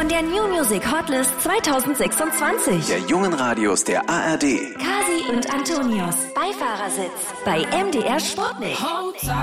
von der New Music Hotlist 2026. Der jungen Radios der ARD. Kasi und Antonius. Beifahrersitz bei MDR Sputnik.